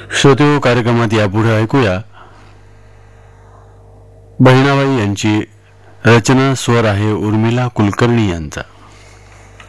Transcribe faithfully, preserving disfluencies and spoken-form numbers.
श्रोते कार्यक्रमात यापुढे ऐकूया बहिणाबाई यांची रचना, स्वर आहे उर्मिला कुलकर्णी यांचा.